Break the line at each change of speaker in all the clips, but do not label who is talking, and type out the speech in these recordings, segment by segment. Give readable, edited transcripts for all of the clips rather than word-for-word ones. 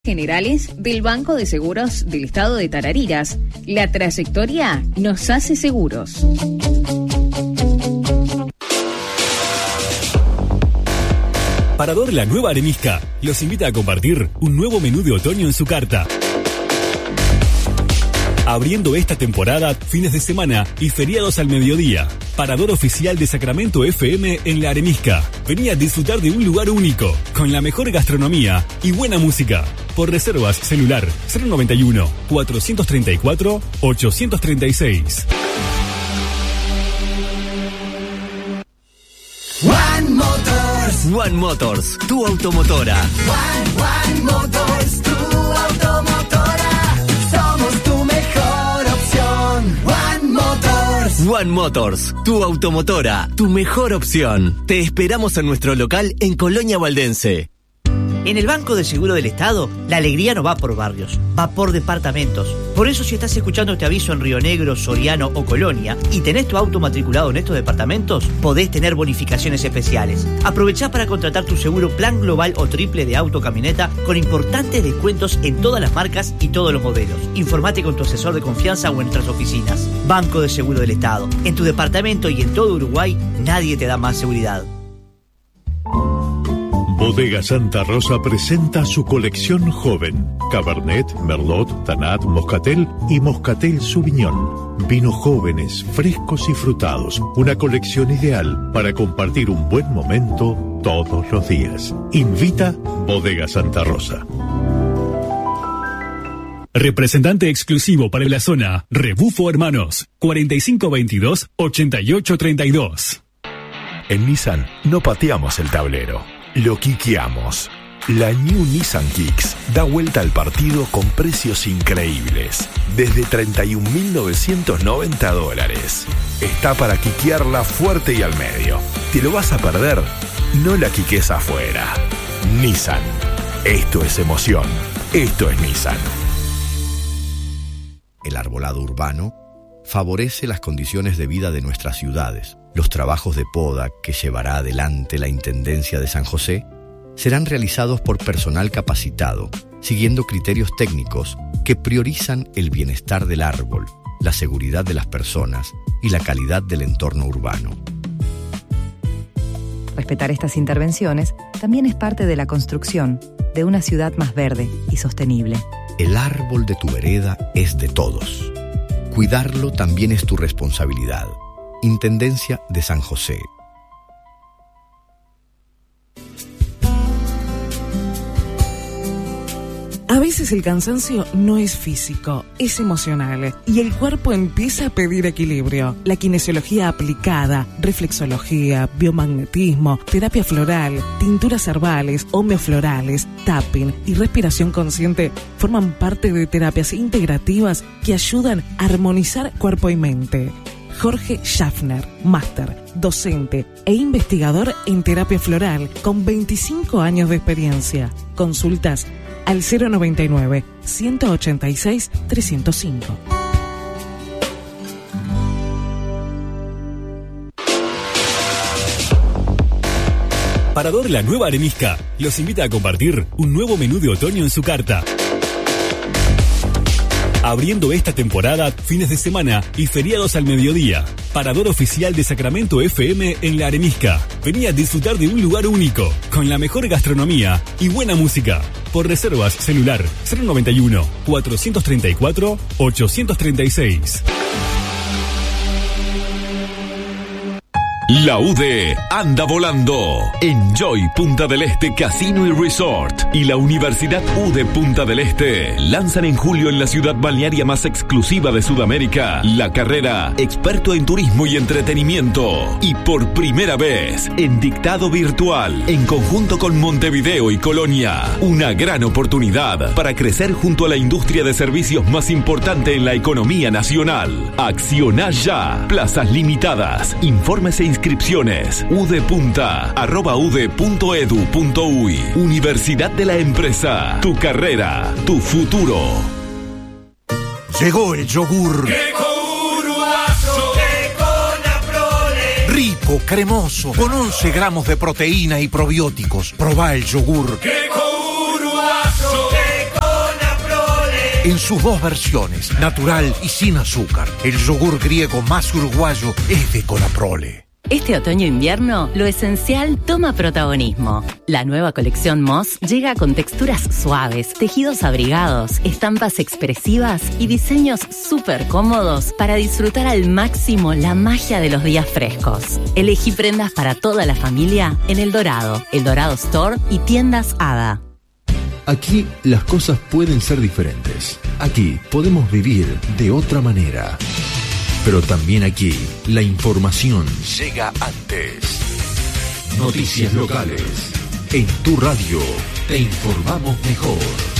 Generales del Banco de Seguros del Estado de Tarariras. La trayectoria nos hace seguros.
Parador La Nueva Arenisca los invita a compartir un nuevo menú de otoño en su carta. Abriendo esta temporada, fines de semana y feriados al mediodía. Parador oficial de Sacramento FM en La Arenisca. Vení a disfrutar de un lugar único, con la mejor gastronomía y buena música. Por reservas, celular 091-434-836.
One Motors.
One Motors, tu automotora.
One Motors, tu automotora. Somos tu mejor opción. One Motors.
One Motors, tu automotora, tu mejor opción. Te esperamos en nuestro local en Colonia Valdense.
En el Banco de Seguro del Estado, la alegría no va por barrios, va por departamentos. Por eso, si estás escuchando este aviso en Río Negro, Soriano o Colonia y tenés tu auto matriculado en estos departamentos, podés tener bonificaciones especiales. Aprovechá para contratar tu seguro plan global o triple de auto camioneta con importantes descuentos en todas las marcas y todos los modelos. Informate con tu asesor de confianza o en nuestras oficinas. Banco de Seguro del Estado. En tu departamento y en todo Uruguay, nadie te da más seguridad.
Bodega Santa Rosa presenta su colección joven. Cabernet, Merlot, Tanat, Moscatel y Moscatel Sauvignon. Vinos jóvenes, frescos y frutados. Una colección ideal para compartir un buen momento todos los días. Invita Bodega Santa Rosa.
Representante exclusivo para la zona, Rebufo Hermanos, 4522-8832.
En Nissan no pateamos el tablero. Lo quiqueamos. La New Nissan Kicks da vuelta al partido con precios increíbles. Desde $31.990. Está para quiquearla fuerte y al medio. ¿Te lo vas a perder? No la quiques afuera. Nissan. Esto es emoción. Esto es Nissan.
El arbolado urbano favorece las condiciones de vida de nuestras ciudades. Los trabajos de poda que llevará adelante la Intendencia de San José serán realizados por personal capacitado, siguiendo criterios técnicos que priorizan el bienestar del árbol, la seguridad de las personas y la calidad del entorno urbano.
Respetar estas intervenciones también es parte de la construcción de una ciudad más verde y sostenible.
El árbol de tu vereda es de todos. Cuidarlo también es tu responsabilidad. Intendencia de San José.
A veces el cansancio no es físico, es emocional y el cuerpo empieza a pedir equilibrio. La kinesiología aplicada, reflexología, biomagnetismo, terapia floral, tinturas herbales, homeoflorales, tapping y respiración consciente forman parte de terapias integrativas que ayudan a armonizar cuerpo y mente. Jorge Schaffner, máster, docente e investigador en terapia floral con 25 años de experiencia. Consultas al 099-186-305.
Parador La Nueva Arenisca los invita a compartir un nuevo menú de otoño en su carta. Abriendo esta temporada, fines de semana y feriados al mediodía. Parador oficial de Sacramento FM en La Arenisca. Vení a disfrutar de un lugar único, con la mejor gastronomía y buena música. Por reservas, celular 091-434-836.
La UDE anda volando. Enjoy Punta del Este Casino y Resort y la Universidad UDE Punta del Este lanzan en julio en la ciudad balnearia más exclusiva de Sudamérica la carrera Experto en Turismo y Entretenimiento. Y por primera vez en dictado virtual en conjunto con Montevideo y Colonia. Una gran oportunidad para crecer junto a la industria de servicios más importante en la economía nacional. Acciona ya. Plazas limitadas. Informes e inscripciones udepunta@ude.edu.uy. Universidad de la Empresa. Tu carrera, tu futuro.
Llegó el yogur. Rico, cremoso, con 11 gramos de proteína y probióticos. Probá el yogur. en sus dos versiones, natural y sin azúcar. El yogur griego más uruguayo es de Conaprole.
Este otoño-invierno, lo esencial toma protagonismo. La nueva colección Moss llega con texturas suaves, tejidos abrigados, estampas expresivas y diseños súper cómodos para disfrutar al máximo la magia de los días frescos. Elegí prendas para toda la familia en El Dorado Store y tiendas Hada.
Aquí las cosas pueden ser diferentes. Aquí podemos vivir de otra manera. Pero también aquí, la información llega antes. Noticias locales. En tu radio, te informamos mejor.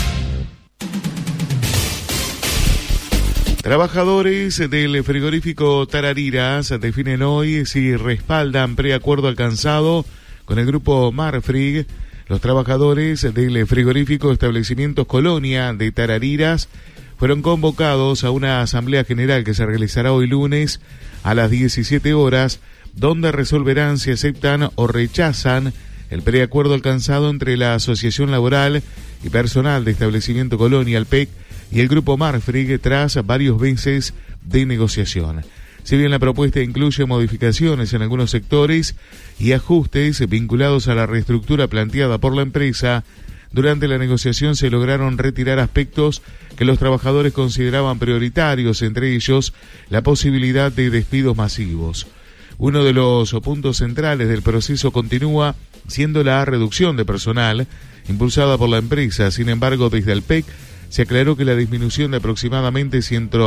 Trabajadores del frigorífico Tarariras definen hoy si respaldan preacuerdo alcanzado con el grupo Marfrig. Los trabajadores del frigorífico Establecimientos Colonia de Tarariras fueron convocados a una asamblea general que se realizará hoy lunes a las 17 horas, donde resolverán si aceptan o rechazan el preacuerdo alcanzado entre la Asociación Laboral y Personal de Establecimiento Colonia, el PEC, y el grupo Marfrig tras varios meses de negociación. Si bien la propuesta incluye modificaciones en algunos sectores y ajustes vinculados a la reestructura planteada por la empresa, durante la negociación se lograron retirar aspectos que los trabajadores consideraban prioritarios, entre ellos la posibilidad de despidos masivos. Uno de los puntos centrales del proceso continúa siendo la reducción de personal impulsada por la empresa. Sin embargo, desde el PEC se aclaró que la disminución de aproximadamente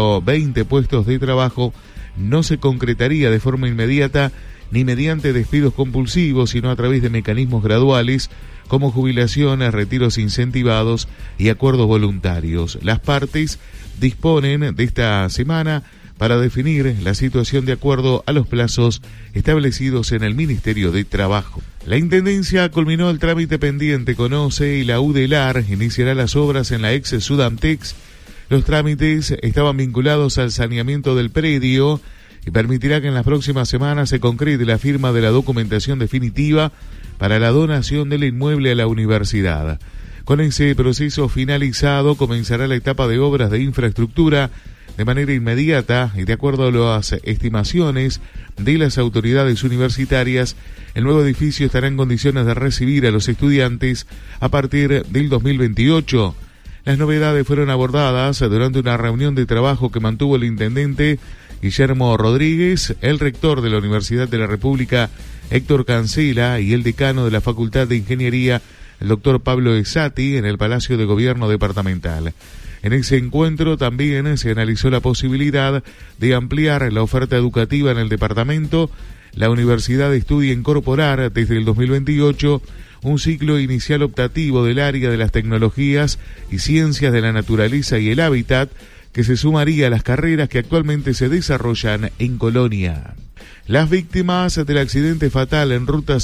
120 puestos de trabajo no se concretaría de forma inmediata ni mediante despidos compulsivos, sino a través de mecanismos graduales como jubilaciones, retiros incentivados y acuerdos voluntarios. Las partes disponen de esta semana para definir la situación de acuerdo a los plazos establecidos en el Ministerio de Trabajo. La Intendencia culminó el trámite pendiente con OCE y la UDELAR iniciará las obras en la ex Sudamtex. Los trámites estaban vinculados al saneamiento del predio y permitirá que en las próximas semanas se concrete la firma de la documentación definitiva para la donación del inmueble a la universidad. Con ese proceso finalizado, comenzará la etapa de obras de infraestructura de manera inmediata y de acuerdo a las estimaciones de las autoridades universitarias, el nuevo edificio estará en condiciones de recibir a los estudiantes a partir del 2028. Las novedades fueron abordadas durante una reunión de trabajo que mantuvo el intendente Guillermo Rodríguez, el rector de la Universidad de la República, Héctor Cancela, y el decano de la Facultad de Ingeniería, el doctor Pablo Esati, en el Palacio de Gobierno Departamental. En ese encuentro también se analizó la posibilidad de ampliar la oferta educativa en el departamento. La universidad estudia incorporar desde el 2028 un ciclo inicial optativo del área de las tecnologías y ciencias de la naturaleza y el hábitat, que se sumaría a las carreras que actualmente se desarrollan en Colonia. Las víctimas del accidente fatal en Ruta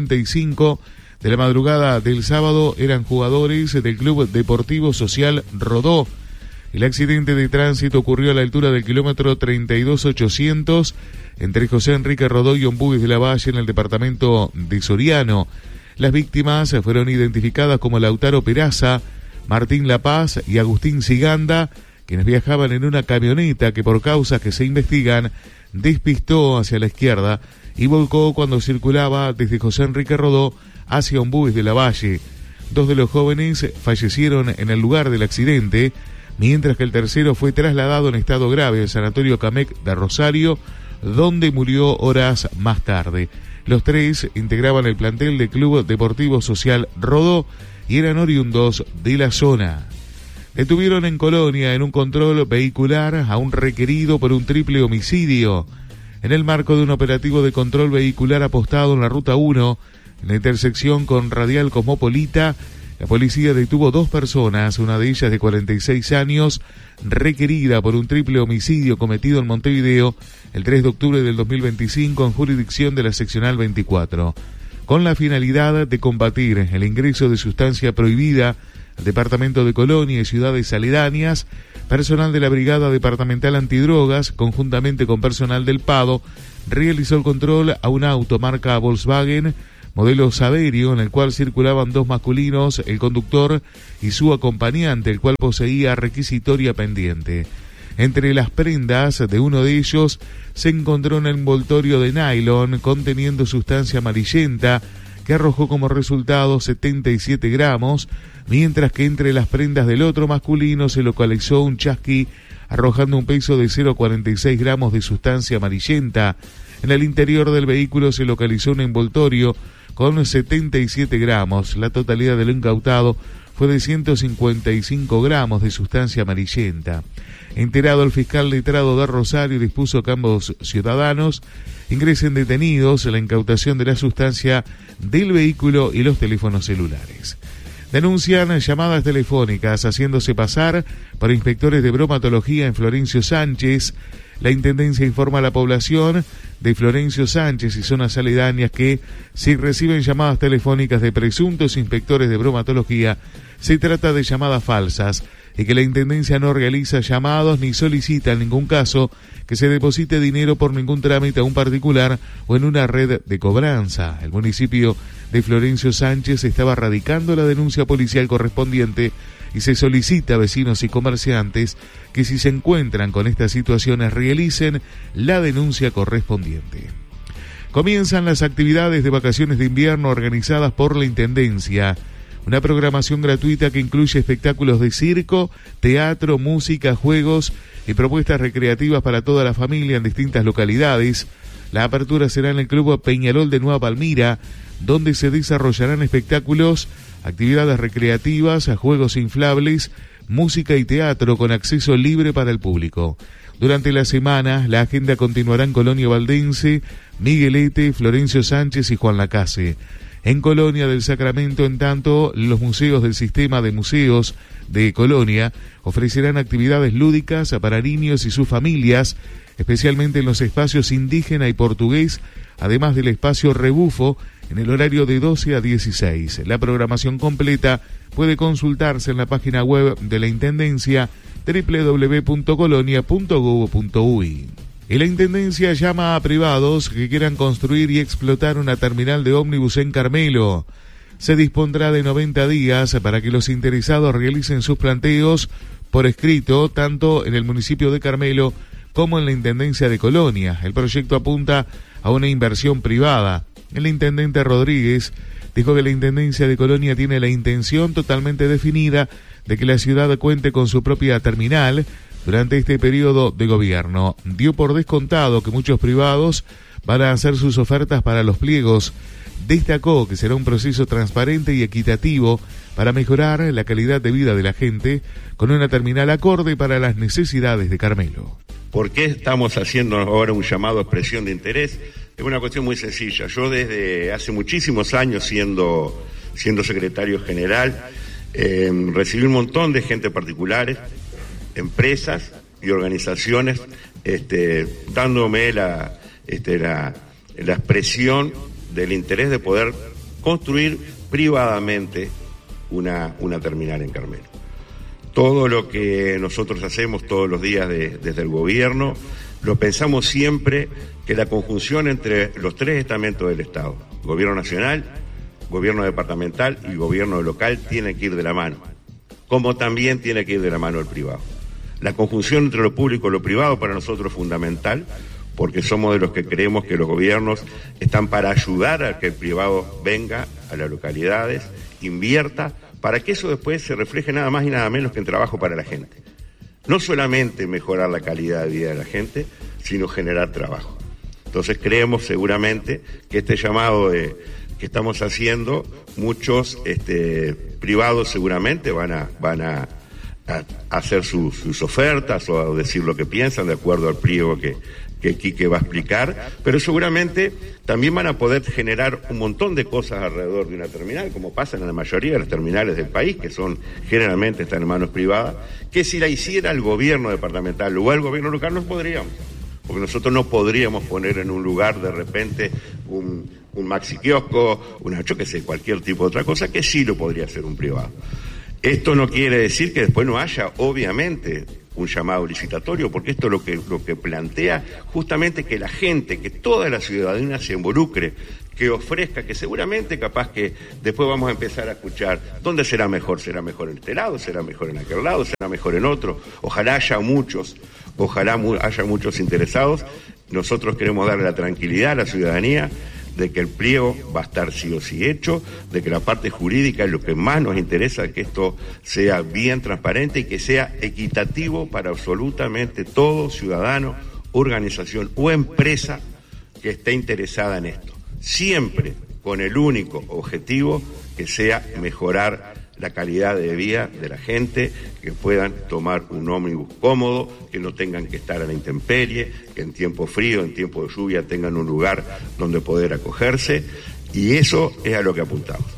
55 de la madrugada del sábado eran jugadores del Club Deportivo Social Rodó. El accidente de tránsito ocurrió a la altura del kilómetro 32.800 entre José Enrique Rodó y Ombugues de la Valle en el departamento de Soriano. Las víctimas fueron identificadas como Lautaro Peraza, Martín La Paz y Agustín Siganda, quienes viajaban en una camioneta que por causas que se investigan despistó hacia la izquierda y volcó cuando circulaba desde José Enrique Rodó hacia Ombugues de la Valle. Dos de los jóvenes fallecieron en el lugar del accidente, mientras que el tercero fue trasladado en estado grave al Sanatorio Camec de Rosario, donde murió horas más tarde. Los tres integraban el plantel del Club Deportivo Social Rodó y eran oriundos de la zona. Detuvieron en Colonia en un control vehicular a un requerido por un triple homicidio. En el marco de un operativo de control vehicular apostado en la Ruta 1, en la intersección con Radial Cosmopolita, la policía detuvo 2 personas, una de ellas de 46 años, requerida por un triple homicidio cometido en Montevideo el 3 de octubre del 2025 en jurisdicción de la seccional 24, con la finalidad de combatir el ingreso de sustancia prohibida al departamento de Colonia y ciudades aledañas. Personal de la Brigada Departamental Antidrogas, conjuntamente con personal del PADO, realizó el control a un auto marca Volkswagen modelo Saverio, en el cual circulaban 2 masculinos, el conductor y su acompañante, el cual poseía requisitoria pendiente. Entre las prendas de uno de ellos se encontró un envoltorio de nylon conteniendo sustancia amarillenta que arrojó como resultado 77 gramos, mientras que entre las prendas del otro masculino se localizó un chasqui arrojando un peso de 0,46 gramos de sustancia amarillenta. En el interior del vehículo se localizó un envoltorio con 77 gramos. La totalidad de lo incautado fue de 155 gramos de sustancia amarillenta. Enterado, el fiscal letrado de Rosario dispuso que ambos ciudadanos ingresen detenidos en la incautación de la sustancia del vehículo y los teléfonos celulares. Denuncian llamadas telefónicas haciéndose pasar por inspectores de bromatología en Florencio Sánchez. La Intendencia informa a la población de Florencio Sánchez y zonas aledañas que, si reciben llamadas telefónicas de presuntos inspectores de bromatología, se trata de llamadas falsas y que la Intendencia no realiza llamados ni solicita en ningún caso que se deposite dinero por ningún trámite a un particular o en una red de cobranza. El municipio de Florencio Sánchez estaba radicando la denuncia policial correspondiente y se solicita a vecinos y comerciantes que, si se encuentran con estas situaciones, realicen la denuncia correspondiente. Comienzan las actividades de vacaciones de invierno organizadas por la Intendencia. Una programación gratuita que incluye espectáculos de circo, teatro, música, juegos y propuestas recreativas para toda la familia en distintas localidades. La apertura será en el Club Peñarol de Nueva Palmira, donde se desarrollarán espectáculos, actividades recreativas, juegos inflables, música y teatro con acceso libre para el público. Durante la semana, la agenda continuará en Colonia Valdense, Miguelete, Florencio Sánchez y Juan Lacase. En Colonia del Sacramento, en tanto, los museos del sistema de museos de Colonia ofrecerán actividades lúdicas para niños y sus familias, especialmente en los espacios indígena y portugués, además del espacio rebufo, en el horario de 12 a 16. La programación completa puede consultarse en la página web de la Intendencia www.colonia.gov.uy. Y la Intendencia llama a privados que quieran construir y explotar una terminal de ómnibus en Carmelo. Se dispondrá de 90 días para que los interesados realicen sus planteos por escrito, tanto en el municipio de Carmelo como en la Intendencia de Colonia. El proyecto apunta a una inversión privada. El intendente Rodríguez dijo que la Intendencia de Colonia tiene la intención totalmente definida de que la ciudad cuente con su propia terminal durante este periodo de gobierno. Dio por descontado que muchos privados van a hacer sus ofertas para los pliegos. Destacó que será un proceso transparente y equitativo para mejorar la calidad de vida de la gente con una terminal acorde para las necesidades de Carmelo.
¿Por qué estamos haciendo ahora un llamado a expresión de interés? Es una cuestión muy sencilla. Yo desde hace muchísimos años siendo secretario general, recibí un montón de gente particulares, empresas y organizaciones dándome la expresión del interés de poder construir privadamente una terminal en Carmelo. Todo lo que nosotros hacemos todos los días desde el gobierno, lo pensamos siempre que la conjunción entre los tres estamentos del Estado, gobierno nacional, gobierno departamental y gobierno local, tiene que ir de la mano, como también tiene que ir de la mano el privado. La conjunción entre lo público y lo privado para nosotros es fundamental, porque somos de los que creemos que los gobiernos están para ayudar a que el privado venga a las localidades, invierta, para que eso después se refleje nada más y nada menos que en trabajo para la gente. No solamente mejorar la calidad de vida de la gente, sino generar trabajo. Entonces creemos seguramente que este llamado que estamos haciendo, muchos privados seguramente van a hacer sus ofertas o a decir lo que piensan de acuerdo al pliego que Quique va a explicar, pero seguramente también van a poder generar un montón de cosas alrededor de una terminal, como pasa en la mayoría de las terminales del país, que generalmente están en manos privadas, que si la hiciera el gobierno departamental o el gobierno local no podríamos, porque nosotros no podríamos poner en un lugar de repente un maxi kiosco, cualquier tipo de otra cosa, que sí lo podría hacer un privado. Esto no quiere decir que después no haya, obviamente, un llamado licitatorio, porque esto lo que plantea justamente que la gente, que toda la ciudadanía se involucre, que ofrezca, que seguramente capaz que después vamos a empezar a escuchar dónde será mejor en este lado, será mejor en aquel lado, será mejor en otro. Ojalá haya muchos interesados. Nosotros queremos darle la tranquilidad a la ciudadanía de que el pliego va a estar sí o sí hecho, de que la parte jurídica es lo que más nos interesa, que esto sea bien transparente y que sea equitativo para absolutamente todo ciudadano, organización o empresa que esté interesada en esto. Siempre con el único objetivo que sea mejorar la calidad de vida de la gente, que puedan tomar un ómnibus cómodo, que no tengan que estar a la intemperie, que en tiempo frío, en tiempo de lluvia tengan un lugar donde poder acogerse, y eso es a lo que apuntamos.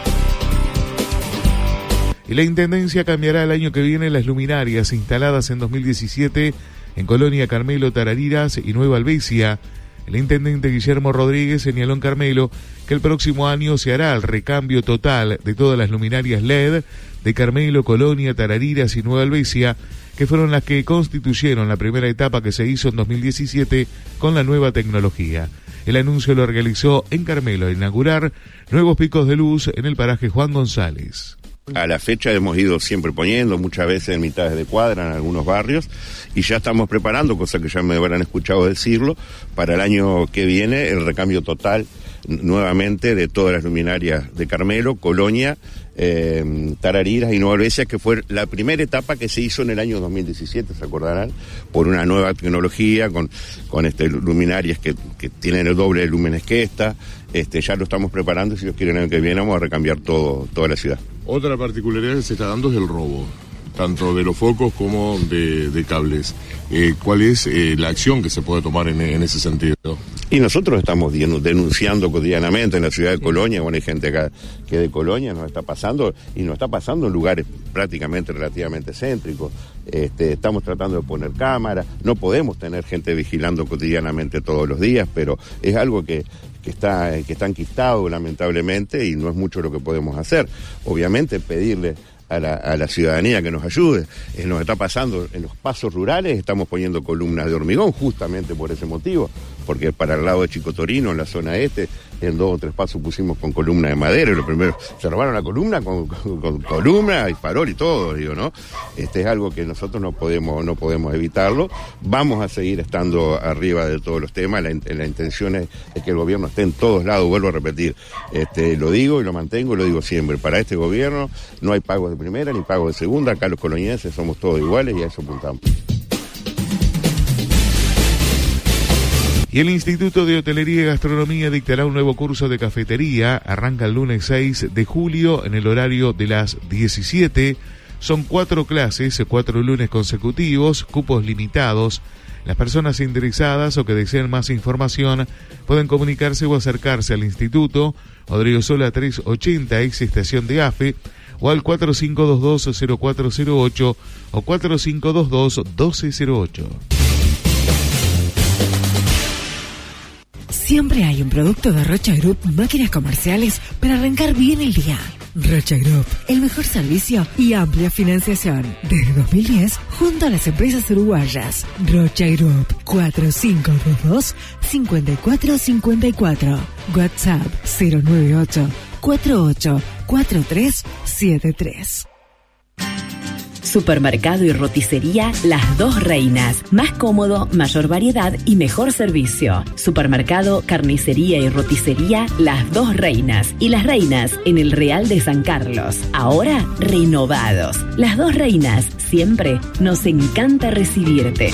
Y la Intendencia cambiará el año que viene las luminarias instaladas en 2017 en Colonia Carmelo, Tarariras y Nueva Albesia. El intendente Guillermo Rodríguez señaló en Carmelo que el próximo año se hará el recambio total de todas las luminarias LED de Carmelo, Colonia, Tarariras y Nueva Albesia, que fueron las que constituyeron la primera etapa que se hizo en 2017 con la nueva tecnología. El anuncio lo realizó en Carmelo a inaugurar nuevos picos de luz en el paraje Juan González.
A la fecha hemos ido siempre poniendo, muchas veces en mitades de cuadra en algunos barrios, y ya estamos preparando, cosa que ya me habrán escuchado decirlo, para el año que viene el recambio total nuevamente de todas las luminarias de Carmelo, Colonia, Tarariras y Nueva Albesia, que fue la primera etapa que se hizo en el año 2017, se acordarán, por una nueva tecnología, con luminarias que tienen el doble de lúmenes que esta. Ya lo estamos preparando, si Dios quiere el año que viene vamos a recambiar toda la ciudad.
Otra particularidad que se está dando es el robo, tanto de los focos como de cables. ¿Cuál es la acción que se puede tomar en ese sentido?
Y nosotros estamos denunciando cotidianamente en la ciudad de Colonia. Bueno, hay gente acá que de Colonia nos está pasando, y nos está pasando en lugares prácticamente relativamente céntricos. Estamos tratando de poner cámaras, no podemos tener gente vigilando cotidianamente todos los días, pero es algo que está enquistado lamentablemente, y no es mucho lo que podemos hacer. Obviamente pedirle a la ciudadanía que nos ayude. Nos está pasando en los pasos rurales, estamos poniendo columnas de hormigón justamente por ese motivo, porque para el lado de Chico Torino, en la zona este, en 2 o 3 pasos pusimos con columna de madera, y lo primero, se robaron la columna con columna y farol y todo, ¿no? Es algo que nosotros no podemos evitarlo. Vamos a seguir estando arriba de todos los temas. La intención es que el gobierno esté en todos lados, vuelvo a repetir, lo digo y lo mantengo, lo digo siempre. Para este gobierno no hay pagos de primera ni pagos de segunda, acá los colonienses somos todos iguales y a eso apuntamos.
Y el Instituto de Hotelería y Gastronomía dictará un nuevo curso de cafetería. Arranca el lunes 6 de julio en el horario de las 17. Son 4 clases, 4 lunes consecutivos, cupos limitados. Las personas interesadas o que deseen más información pueden comunicarse o acercarse al Instituto Odriozola 380, ex estación de AFE, o al 4522-0408 o 4522-1208.
Siempre hay un producto de Rocha Group Máquinas Comerciales para arrancar bien el día. Rocha Group, el mejor servicio y amplia financiación. Desde 2010, junto a las empresas uruguayas. Rocha Group, 4522-5454. WhatsApp 098-484373.
Supermercado y roticería Las Dos Reinas. Más cómodo, mayor variedad y mejor servicio. Supermercado, carnicería y roticería Las Dos Reinas. Y Las Reinas en el Real de San Carlos. Ahora renovados. Las Dos Reinas. Siempre nos encanta recibirte.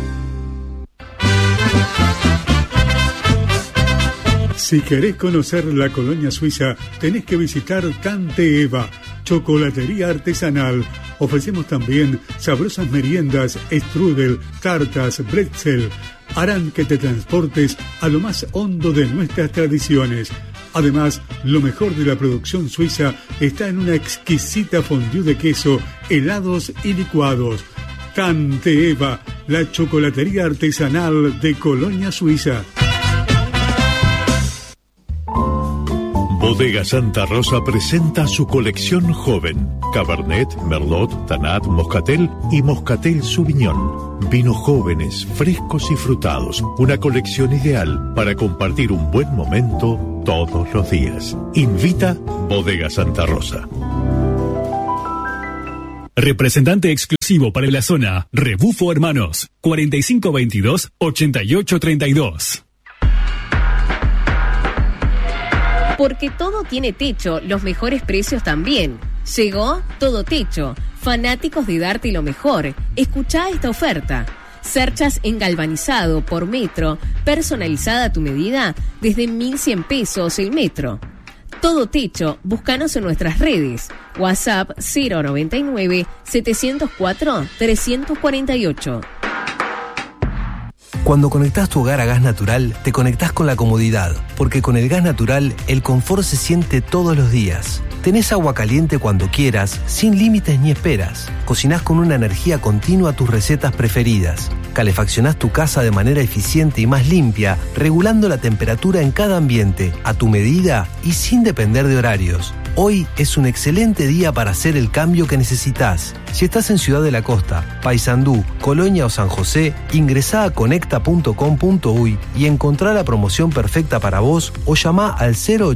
Si querés conocer la colonia suiza, tenés que visitar Tante Eva, chocolatería artesanal. Ofrecemos también sabrosas meriendas, strudel, tartas, bretzel. Harán que te transportes a lo más hondo de nuestras tradiciones. Además, lo mejor de la producción suiza está en una exquisita fondue de queso, helados y licuados. Tante Eva, la chocolatería artesanal de Colonia Suiza.
Bodega Santa Rosa presenta su colección joven: Cabernet, Merlot, Tanat, Moscatel y Moscatel Sauvignon. Vinos jóvenes, frescos y frutados. Una colección ideal para compartir un buen momento todos los días. Invita Bodega Santa Rosa.
Representante exclusivo para la zona, Rebufo Hermanos, 4522-8832.
Porque todo tiene techo, los mejores precios también. Llegó Todo Techo. Fanáticos de darte lo mejor. Escuchá esta oferta. Cerchas en galvanizado por metro, personalizada a tu medida, desde 1.100 pesos el metro. Todo Techo, búscanos en nuestras redes. WhatsApp 099-704-348.
Cuando conectás tu hogar a gas natural, te conectás con la comodidad, porque con el gas natural, el confort se siente todos los días. Tenés agua caliente cuando quieras, sin límites ni esperas. Cocinás con una energía continua tus recetas preferidas. Calefaccionás tu casa de manera eficiente y más limpia, regulando la temperatura en cada ambiente, a tu medida y sin depender de horarios. Hoy es un excelente día para hacer el cambio que necesitas. Si estás en Ciudad de la Costa, Paysandú, Colonia o San José, ingresá a conecta.com.uy y encontrá la promoción perfecta para vos o llamá al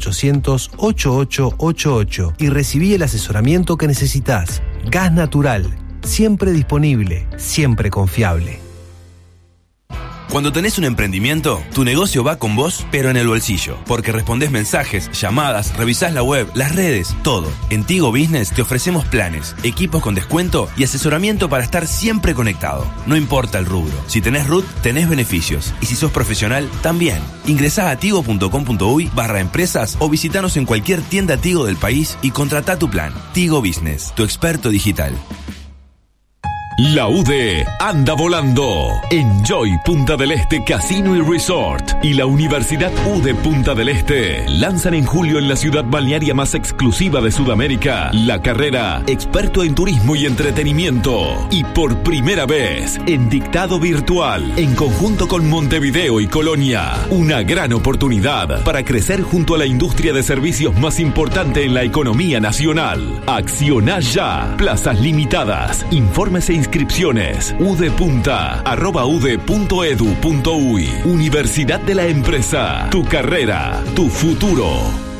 0800-8888 y recibí el asesoramiento que necesitas. Gas natural, siempre disponible, siempre confiable.
Cuando tenés un emprendimiento, tu negocio va con vos, pero en el bolsillo. Porque respondés mensajes, llamadas, revisás la web, las redes, todo. En Tigo Business te ofrecemos planes, equipos con descuento y asesoramiento para estar siempre conectado. No importa el rubro. Si tenés RUT, tenés beneficios. Y si sos profesional, también. Ingresá a tigo.com.uy/empresas o visitanos en cualquier tienda Tigo del país y contratá tu plan. Tigo Business, tu experto digital.
La UDE anda volando. Enjoy Punta del Este Casino y Resort y la Universidad UDE Punta del Este lanzan en julio en la ciudad balnearia más exclusiva de Sudamérica la carrera Experto en Turismo y Entretenimiento. Y por primera vez en dictado virtual, en conjunto con Montevideo y Colonia. Una gran oportunidad para crecer junto a la industria de servicios más importante en la economía nacional. Acciona ya. Plazas limitadas. Informes e inscripciones udepunta@ude.edu.uy. Universidad de la Empresa. Tu carrera, tu futuro.